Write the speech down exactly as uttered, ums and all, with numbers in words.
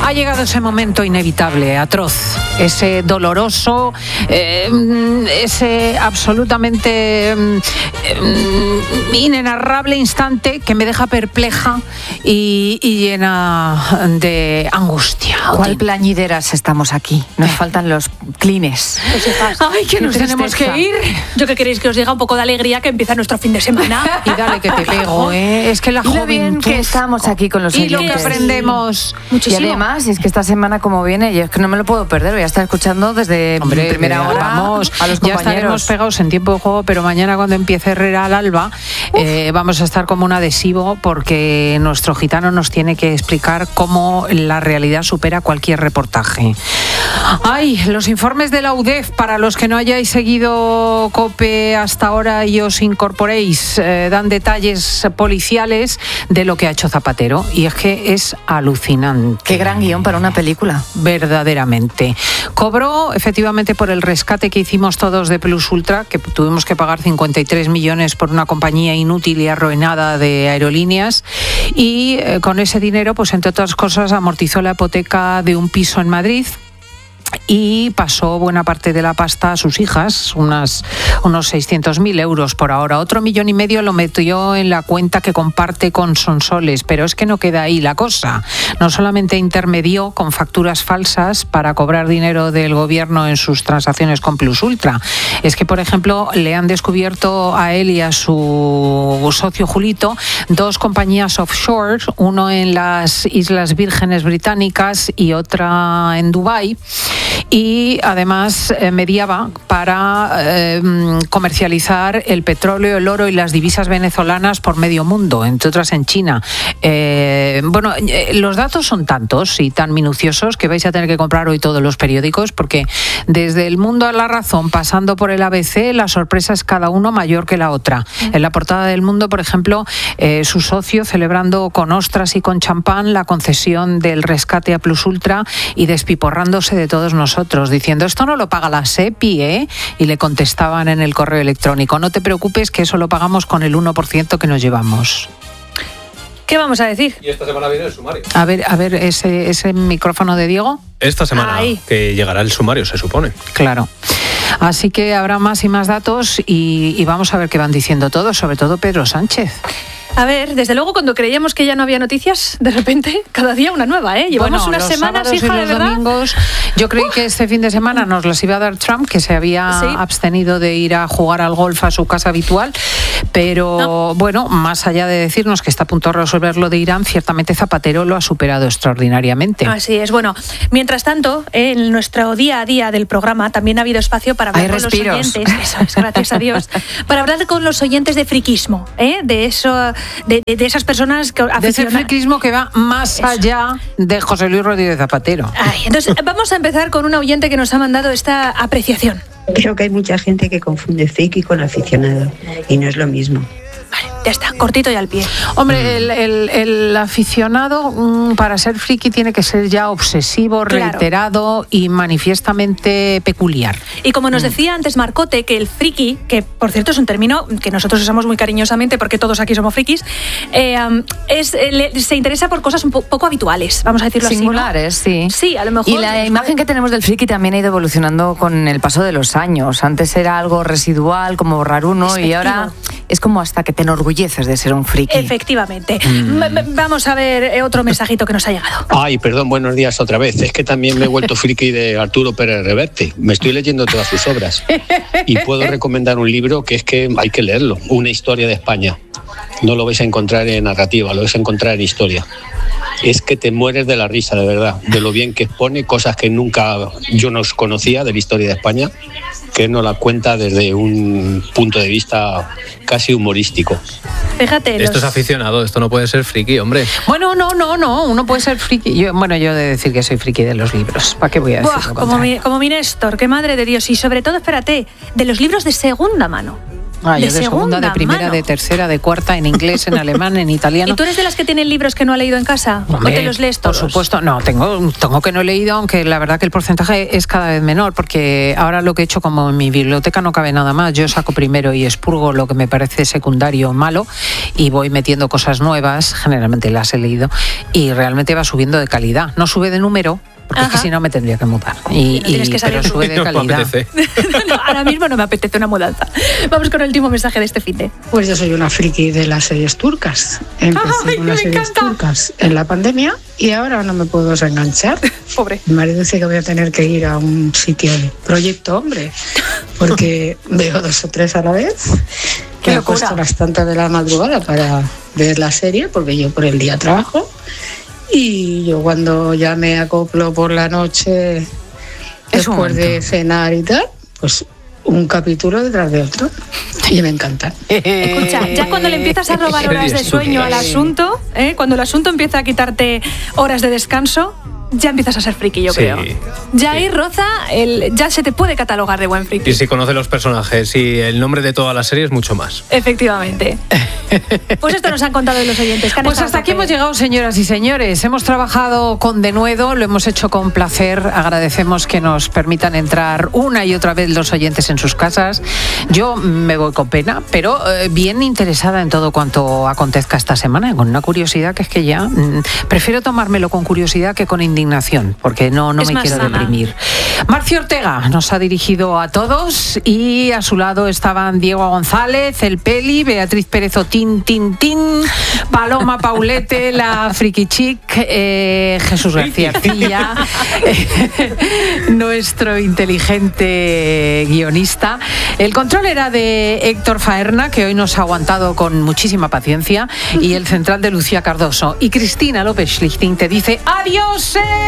Ha llegado ese momento inevitable, atroz, ese doloroso, eh, ese absolutamente eh, inenarrable instante que me deja perpleja y, y llena de angustia. ¿Cuál plañideras estamos aquí? Nos faltan los clines. Ay, que nos tenemos que ir. Yo que queréis que os diga un poco de alegría que empieza nuestro fin de semana. Y dale que te pego, ¿eh? Es que la y lo bien juventud... que estamos aquí con los y oyentes. lo que aprendemos. Muchísimo. Y además, es que esta semana como viene, yo es que no me lo puedo perder, voy a estar escuchando desde Hombre, primera hora vamos, a los ya compañeros. estaremos pegados en tiempo de juego, pero mañana cuando empiece Herrera al alba eh, vamos a estar como un adhesivo porque nuestro gitano nos tiene que explicar cómo la realidad supera cualquier reportaje. Ay, los informes de la U D E F, para los que no hayáis seguido COPE hasta ahora y os incorporéis, eh, dan detalles policiales de lo que ha hecho Zapatero, y es que es alucinante. Qué gran guión para una película. Verdaderamente. Cobró efectivamente por el rescate que hicimos todos de Plus Ultra, que tuvimos que pagar cincuenta y tres millones por una compañía inútil y arruinada de aerolíneas, y eh, con ese dinero, pues entre otras cosas, amortizó la hipoteca de un piso en Madrid y pasó buena parte de la pasta a sus hijas, unas, unos seiscientos mil euros por ahora. Otro millón y medio lo metió en la cuenta que comparte con Sonsoles, pero es que no queda ahí la cosa. No solamente intermedió con facturas falsas para cobrar dinero del gobierno en sus transacciones con Plus Ultra, es que, por ejemplo, le han descubierto a él y a su socio Julito dos compañías offshore, uno en las Islas Vírgenes Británicas y otra en Dubái, y además eh, mediaba para eh, comercializar el petróleo, el oro y las divisas venezolanas por medio mundo, entre otras en China. Eh, bueno, eh, los datos son tantos y tan minuciosos que vais a tener que comprar hoy todos los periódicos, porque desde El Mundo a La Razón, pasando por el A B C, la sorpresa es cada uno mayor que la otra. En la portada del Mundo, por ejemplo, eh, su socio celebrando con ostras y con champán la concesión del rescate a Plus Ultra y despiporrándose de todos nosotros, diciendo: esto no lo paga la SEPI, ¿eh? Y le contestaban en el correo electrónico: no te preocupes, que eso lo pagamos con el uno por ciento que nos llevamos. ¿Qué vamos a decir? Y esta semana viene el sumario. A ver, a ver, ese, ese micrófono de Diego. Esta semana Ahí. que llegará el sumario, se supone. Claro. Así que habrá más y más datos y, y vamos a ver qué van diciendo todos, sobre todo Pedro Sánchez. A ver, desde luego, cuando creíamos que ya no había noticias, de repente, cada día una nueva, ¿eh? Llevamos bueno, unas los semanas, sábados hija, y de los verdad. domingos, yo creí que este fin de semana nos los iba a dar Trump, que se había Sí. abstenido de ir a jugar al golf a su casa habitual, pero No. bueno, más allá de decirnos que está a punto de resolver lo de Irán, ciertamente Zapatero lo ha superado extraordinariamente. Así es. Bueno, mientras tanto, eh, en nuestro día a día del programa también ha habido espacio para hablar Hay con respiros. los oyentes. Eso es, gracias a Dios. Para hablar con los oyentes de friquismo, ¿eh? De eso, de, de, de esas personas que De ese aficionan- friquismo que va más allá de José Luis Rodríguez Zapatero. Ay, entonces, vamos a empezar con un oyente que nos ha mandado esta apreciación. Creo que hay mucha gente que confunde friki con aficionado y no es lo mismo. Vale, ya está, cortito y al pie. Hombre, el, el- el aficionado mm, para ser friki tiene que ser ya obsesivo, Claro. reiterado y manifiestamente peculiar. Y como nos decía antes Marcote, que el friki, que por cierto es un término que nosotros usamos muy cariñosamente porque todos aquí somos frikis, eh, um, es, eh, le- se interesa por cosas un po- poco habituales, vamos a decirlo Singulares, así, ¿no? sí. Sí, a lo mejor. Y la imagen que tenemos del friki también ha ido evolucionando con el paso de los años. Antes era algo residual, como raruno, y Despectivo. ahora es como hasta que te enorgulleces de ser un friki. Efectivamente. M- m- Vamos a ver eh, otro mensajito que nos ha llegado. Ay, perdón, buenos días otra vez. Es que también me he vuelto friki de Arturo Pérez Reverte. Me estoy leyendo todas sus obras. Y puedo recomendar un libro que es que hay que leerlo, Una historia de España. No lo vais a encontrar en narrativa, lo vais a encontrar en historia. Es que te mueres de la risa, de verdad, de lo bien que expone cosas que nunca yo no conocía de la historia de España, que él nos la cuenta desde un punto de vista casi humorístico. Fíjate. Esto los- es aficionado, esto no puede ser friki, hombre. Bueno, no, no, no, uno puede ser friki. Yo, bueno, yo he de decir que soy friki de los libros. ¿Para qué voy a decir Buah, lo como, contrario? mi, como mi Néstor, qué madre de Dios. Y sobre todo, espérate, de los libros de segunda mano. Ah, de yo de segunda, segunda de primera, mano. de tercera, de cuarta, en inglés, en alemán, en italiano. ¿Y tú eres de las que tienen libros que no ha leído en casa? Hombre, ¿O te los lees todos? Por supuesto, no, tengo, tengo que no he leído, aunque la verdad que el porcentaje es cada vez menor, porque ahora lo que he hecho, como en mi biblioteca no cabe nada más, yo saco primero y expurgo lo que me parece secundario o malo y voy metiendo cosas nuevas, generalmente las he leído, y realmente va subiendo de calidad. No sube de número, porque es que Ajá. si no me tendría que mudar. Y, No tienes y- que salir pero tú. sube de No me calidad. apetece. No, ahora mismo no me apetece una mudanza. Vamos con el último mensaje de este fin de. Pues yo soy una friki de las series turcas. Empecé ¡Ay, con me las series encanta! turcas en la pandemia y ahora no me puedo desenganchar. Pobre. Mi marido dice que voy a tener que ir a un sitio de Proyecto Hombre, porque veo dos o tres a la vez. ¡Qué Me locura! acuesto a las tantas de la madrugada para ver la serie, porque yo por el día trabajo. Y yo cuando ya me acoplo por la noche, Es un después de momento. cenar y tal, pues un capítulo detrás de otro. Y me encanta. Escucha, ya cuando le empiezas a robar Series horas de sueño al turcas. asunto, ¿eh? cuando el asunto empieza a quitarte horas de descanso, ya empiezas a ser friki, yo Sí. creo. Ya ahí roza, el, ya se te puede catalogar de buen friki. Y si conoce los personajes y el nombre de toda la serie es mucho más. Efectivamente. Pues esto nos han contado los oyentes. que han Pues estado hasta a aquí tope. hemos llegado, señoras y señores. Hemos trabajado con denuedo, lo hemos hecho con placer. Agradecemos que nos permitan entrar una y otra vez los oyentes en sus casas. Yo me voy con pena, pero eh, bien interesada en todo cuanto acontezca esta semana, con una curiosidad que es que ya mm, prefiero tomármelo con curiosidad que con indignación, porque no, no Es me más quiero sana. deprimir. Marcio Ortega nos ha dirigido a todos y a su lado estaban Diego González, el Peli, Beatriz Pérez Otín, Tin, Tin, Paloma Paulete, la Friki Chic, eh, Jesús García Arcilla, eh, nuestro inteligente guionista. El control era de Héctor Faerna, que hoy nos ha aguantado con muchísima paciencia, y el central de Lucía Cardoso. Y Cristina López Schlichting te dice ¡adiós!